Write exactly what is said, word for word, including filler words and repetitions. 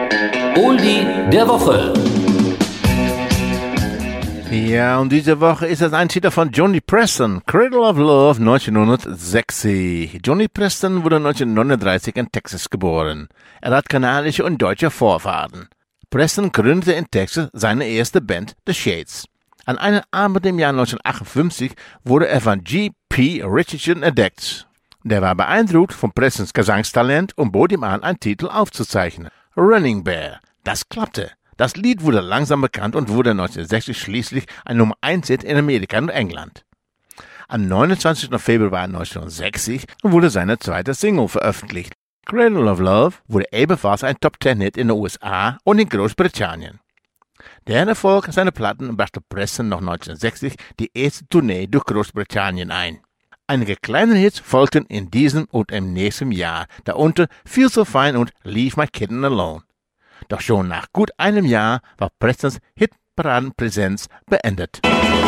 Oldie der Woche. Ja, und diese Woche ist es ein Titel von Johnny Preston, Cradle of Love neunzehnhundertsechzig. Johnny Preston wurde neunzehnhundertneununddreißig in Texas geboren. Er hat kanadische und deutsche Vorfahren. Preston gründete in Texas seine erste Band, The Shades. An einem Abend im Jahr neunzehnhundertachtundfünfzig wurde er von G P Richardson entdeckt. Der war beeindruckt von Prestons Gesangstalent und bot ihm an, einen Titel aufzuzeichnen. Running Bear. Das klappte. Das Lied wurde langsam bekannt und wurde neunzehnhundertsechzig schließlich ein Nummer eins Hit in Amerika und England. Am neunundzwanzigsten Februar neunzehnhundertsechzig wurde seine zweite Single veröffentlicht. Cradle of Love wurde ebenfalls ein Top Ten Hit in den U S A und in Großbritannien. Der Erfolg seiner Platten brachte Preston noch neunzehnhundertsechzig die erste Tournee durch Großbritannien ein. Einige kleine Hits folgten in diesem und im nächsten Jahr, darunter Feel So Fine und Leave My Kitten Alone. Doch schon nach gut einem Jahr war Prestons Hitparadenpräsenz beendet.